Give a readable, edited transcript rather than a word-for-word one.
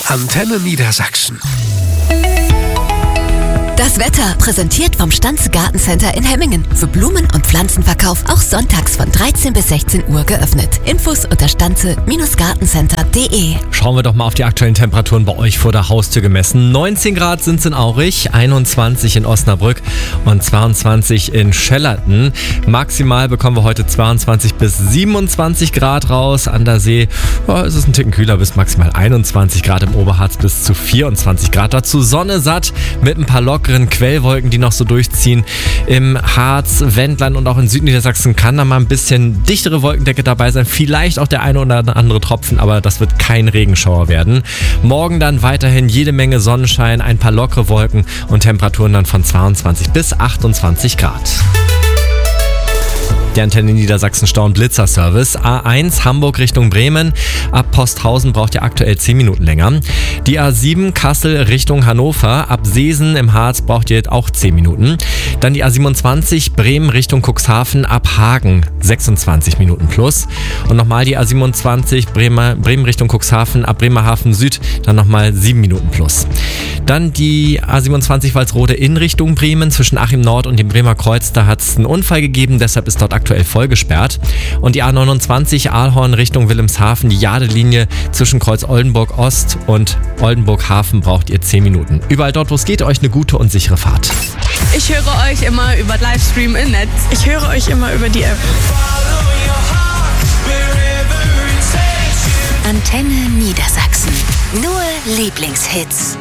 Antenne Niedersachsen. Das Wetter präsentiert vom Stanze Gartencenter in Hemmingen. Für Blumen- und Pflanzenverkauf auch sonntags von 13 bis 16 Uhr geöffnet. Infos unter stanze-gartencenter.de. Schauen wir doch mal auf die aktuellen Temperaturen bei euch vor der Haustür gemessen. 19 Grad sind es in Aurich, 21 in Osnabrück und 22 in Schellerten. Maximal bekommen wir heute 22 bis 27 Grad raus. An der See ist es ein Ticken kühler, bis maximal 21 Grad, im Oberharz bis zu 24 Grad. Dazu Sonne satt mit ein paar lockeren Quellwolken, die noch so durchziehen. Im Harz, Wendland und auch in Südniedersachsen kann da mal ein bisschen dichtere Wolkendecke dabei sein. Vielleicht auch der eine oder andere Tropfen, aber das wird kein Regenschauer werden. Morgen dann weiterhin jede Menge Sonnenschein, ein paar lockere Wolken und Temperaturen dann von 22 bis 28 Grad. Der Antenne Niedersachsen Stau- und Blitzerservice. A1 Hamburg Richtung Bremen. Ab Posthausen braucht ihr aktuell 10 Minuten länger. Die A7 Kassel Richtung Hannover. Ab Seesen im Harz braucht ihr auch 10 Minuten. Dann die A27 Bremen Richtung Cuxhaven. Ab Hagen 26 Minuten plus. Und nochmal die A27 Bremen Richtung Cuxhaven. Ab Bremerhaven Süd dann nochmal 7 Minuten plus. Dann die A27 Walsrode in Richtung Bremen. Zwischen Achim Nord und dem Bremer Kreuz. Da hat es einen Unfall gegeben. Deshalb ist dort aktuell voll gesperrt. Und die A29 Aalhorn Richtung Wilhelmshaven, die Jadelinie zwischen Kreuz Oldenburg Ost und Oldenburg Hafen braucht ihr 10 Minuten. Überall dort, wo es geht, euch eine gute und sichere Fahrt. Ich höre euch immer über Livestream im Netz. Ich höre euch immer über die App. Antenne Niedersachsen. Nur Lieblingshits.